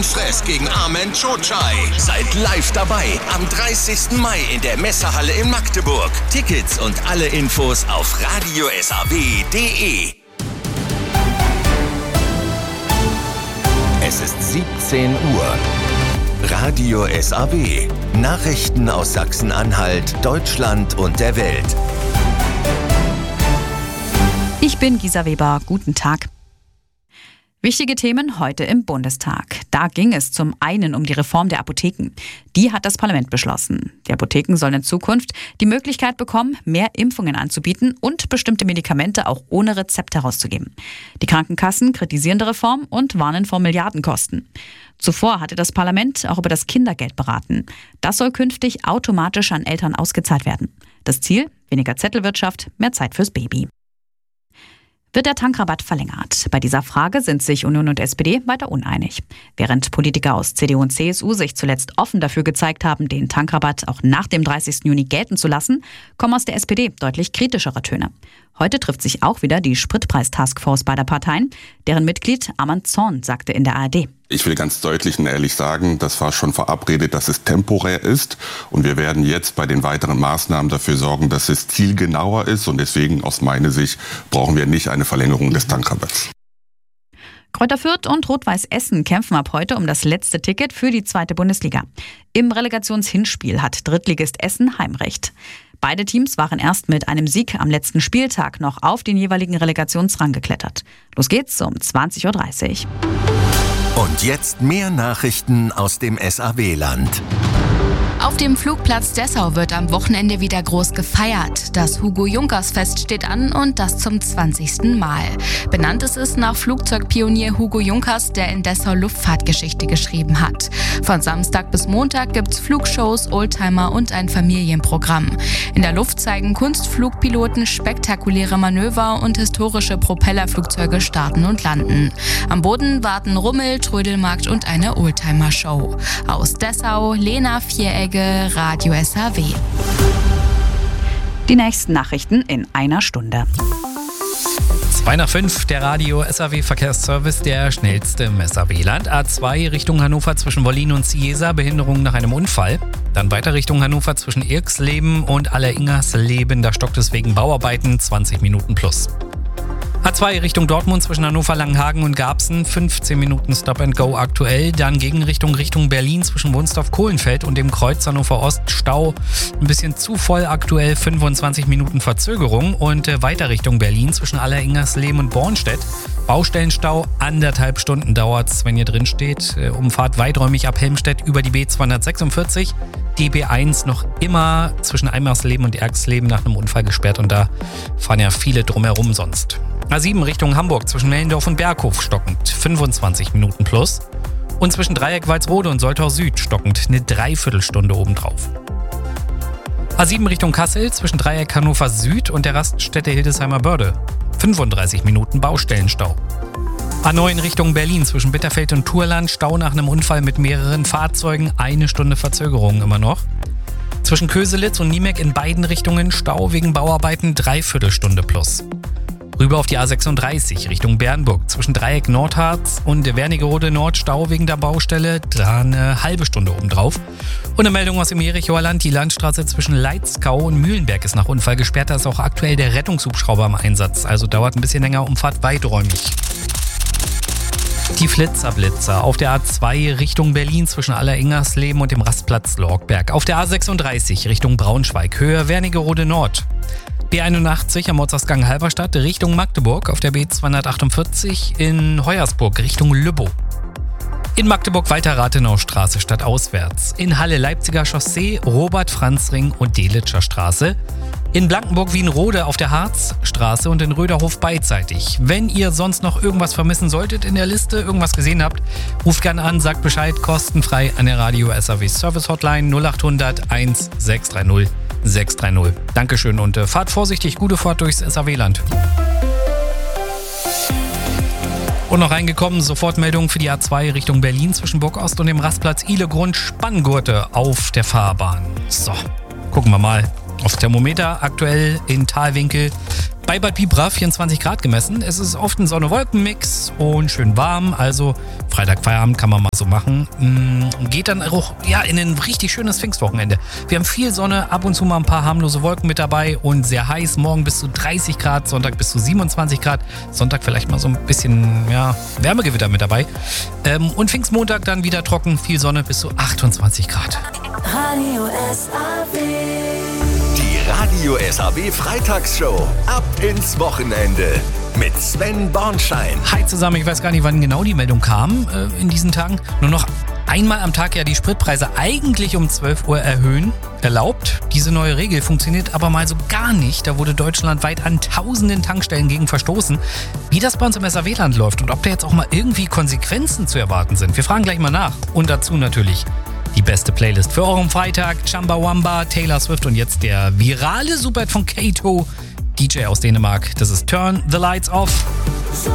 Fress gegen Armen Chocai. Seid live dabei am 30. Mai in der Messehalle in Magdeburg. Tickets und alle Infos auf radiosaw.de. Es ist 17 Uhr. Radio SAW. Nachrichten aus Sachsen-Anhalt, Deutschland und der Welt. Ich bin Gisa Weber. Guten Tag. Wichtige Themen heute im Bundestag. Da ging es zum einen um die Reform der Apotheken. Die hat das Parlament beschlossen. Die Apotheken sollen in Zukunft die Möglichkeit bekommen, mehr Impfungen anzubieten und bestimmte Medikamente auch ohne Rezept herauszugeben. Die Krankenkassen kritisieren die Reform und warnen vor Milliardenkosten. Zuvor hatte das Parlament auch über das Kindergeld beraten. Das soll künftig automatisch an Eltern ausgezahlt werden. Das Ziel? Weniger Zettelwirtschaft, mehr Zeit fürs Baby. Wird der Tankrabatt verlängert? Bei dieser Frage sind sich Union und SPD weiter uneinig. Während Politiker aus CDU und CSU sich zuletzt offen dafür gezeigt haben, den Tankrabatt auch nach dem 30. Juni gelten zu lassen, kommen aus der SPD deutlich kritischere Töne. Heute trifft sich auch wieder die Spritpreis-Taskforce beider Parteien. Deren Mitglied Arman Zorn sagte in der ARD: Ich will ganz deutlich und ehrlich sagen, das war schon verabredet, dass es temporär ist. Und wir werden jetzt bei den weiteren Maßnahmen dafür sorgen, dass es zielgenauer ist. Und deswegen, aus meiner Sicht, brauchen wir nicht eine Verlängerung des Tankrabatts. Kräuter Fürth und Rot-Weiß Essen kämpfen ab heute um das letzte Ticket für die 2. Bundesliga. Im Relegationshinspiel hat Drittligist Essen Heimrecht. Beide Teams waren erst mit einem Sieg am letzten Spieltag noch auf den jeweiligen Relegationsrang geklettert. Los geht's um 20.30 Uhr. Und jetzt mehr Nachrichten aus dem SAW-Land. Auf dem Flugplatz Dessau wird am Wochenende wieder groß gefeiert. Das Hugo-Junkers-Fest steht an und das zum 20. Mal. Benannt ist es nach Flugzeugpionier Hugo Junkers, der in Dessau Luftfahrtgeschichte geschrieben hat. Von Samstag bis Montag gibt's Flugshows, Oldtimer und ein Familienprogramm. In der Luft zeigen Kunstflugpiloten spektakuläre Manöver und historische Propellerflugzeuge starten und landen. Am Boden warten Rummel, Trödelmarkt und eine Oldtimer-Show. Aus Dessau, Lena Vieregge, Radio SAW. Die nächsten Nachrichten in einer Stunde. 2:05, der Radio SAW Verkehrsservice, der schnellste im SAW-Land. A2 Richtung Hannover zwischen Wollin und Ciesa, Behinderung nach einem Unfall. Dann weiter Richtung Hannover zwischen Irksleben und Alleringersleben, da stockt es wegen Bauarbeiten, 20 Minuten plus. A2 Richtung Dortmund zwischen Hannover, Langenhagen und Garbsen, 15 Minuten Stop and Go aktuell. Dann Gegenrichtung Richtung Berlin zwischen Wunstorf-Kohlenfeld und dem Kreuz Hannover Ost. Stau ein bisschen zu voll aktuell, 25 Minuten Verzögerung. Und weiter Richtung Berlin zwischen Alleringersleben und Bornstedt. Baustellenstau, 1,5 Stunden dauert's, wenn ihr drin steht. Umfahrt weiträumig ab Helmstedt über die B246. Die B1 noch immer zwischen Eimersleben und Erxleben nach einem Unfall gesperrt und da fahren ja viele drumherum sonst. A7 Richtung Hamburg zwischen Mellendorf und Berghof stockend, 25 Minuten plus. Und zwischen Dreieck Walsrode und Soltau Süd stockend eine Dreiviertelstunde obendrauf. A7 Richtung Kassel zwischen Dreieck Hannover Süd und der Raststätte Hildesheimer Börde, 35 Minuten Baustellenstau. A9 Richtung Berlin zwischen Bitterfeld und Turland, Stau nach einem Unfall mit mehreren Fahrzeugen, 1 Stunde Verzögerung immer noch. Zwischen Köselitz und Niemek in beiden Richtungen Stau wegen Bauarbeiten, Dreiviertelstunde plus. Rüber auf die A36 Richtung Bernburg zwischen Dreieck Nordharz und Wernigerode Nord, Stau wegen der Baustelle, da eine halbe Stunde obendrauf. Und eine Meldung aus dem Jerichoer Land, die Landstraße zwischen Leitzkau und Mühlenberg ist nach Unfall gesperrt, da ist auch aktuell der Rettungshubschrauber im Einsatz, also dauert ein bisschen länger, Umfahrt weiträumig. Die Flitzerblitzer auf der A2 Richtung Berlin zwischen Alleringersleben und dem Rastplatz Lorgberg. Auf der A36 Richtung Braunschweig, Höhe Wernigerode Nord. B81 am Ortsausgang Halberstadt Richtung Magdeburg. Auf der B248 in Hoyersburg Richtung Lübbow. In Magdeburg weiter Rathenaustraße stadtauswärts. In Halle Leipziger Chaussee, Robert-Franz-Ring und Delitscher Straße. In Blankenburg Wienrode auf der Harzstraße und in Röderhof beidseitig. Wenn ihr sonst noch irgendwas vermissen solltet in der Liste, irgendwas gesehen habt, ruft gerne an, sagt Bescheid, kostenfrei an der Radio SAW Service Hotline 0800 1630 630. Dankeschön und fahrt vorsichtig, gute Fahrt durchs SAW-Land. Und noch reingekommen, Sofortmeldung für die A2 Richtung Berlin zwischen Burgost und dem Rastplatz Ihlegrund, Spanngurte auf der Fahrbahn. So, gucken wir mal aufs Thermometer. Aktuell in Talwinkel Bei Bad Pibra 24 Grad gemessen. Es ist oft ein Sonne-Wolken-Mix und schön warm. Also Freitag Feierabend kann man mal so machen. Geht dann auch in ein richtig schönes Pfingstwochenende. Wir haben viel Sonne, ab und zu mal ein paar harmlose Wolken mit dabei und sehr heiß. Morgen bis zu 30 Grad, Sonntag bis zu 27 Grad. Sonntag vielleicht mal so ein bisschen Wärmegewitter mit dabei. Und Pfingstmontag dann wieder trocken, viel Sonne bis zu 28 Grad. Radio SAW. Die Radio SAW Freitagsshow. Ab ins Wochenende. Mit Sven Bornschein. Hi zusammen, ich weiß gar nicht, wann genau die Meldung kam in diesen Tagen. Nur noch einmal am Tag die Spritpreise eigentlich um 12 Uhr erlaubt. Diese neue Regel funktioniert aber mal so gar nicht. Da wurde deutschlandweit an tausenden Tankstellen gegen verstoßen. Wie das bei uns im SAW-Land läuft und ob da jetzt auch mal irgendwie Konsequenzen zu erwarten sind. Wir fragen gleich mal nach. Und dazu natürlich die beste Playlist für euren Freitag. Chumbawamba, Taylor Swift und jetzt der virale Superhit von Kato, DJ aus Dänemark. Das ist Turn the Lights Off.